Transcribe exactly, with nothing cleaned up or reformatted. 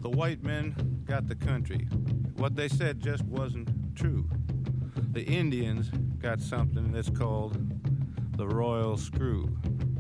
The white men got the country. What they said just wasn't true. The Indians got something that's called the royal screw.